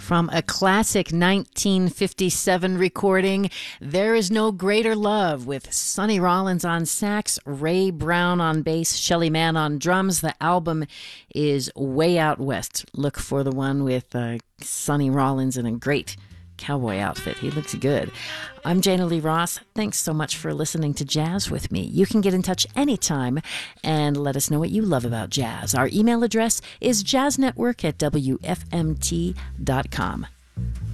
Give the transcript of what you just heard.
From a classic 1957 recording, There Is No Greater Love, with Sonny Rollins on sax, Ray Brown on bass, Shelly Manne on drums. The album is Way Out West. Look for the one with Sonny Rollins in a great cowboy outfit. He looks good. I'm Jana Lee Ross. Thanks so much for listening to Jazz with me. You can get in touch anytime and let us know what you love about jazz. Our email address is jazznetwork@wfmt.com.